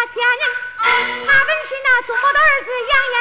仙人，他本是那祖母的儿子杨延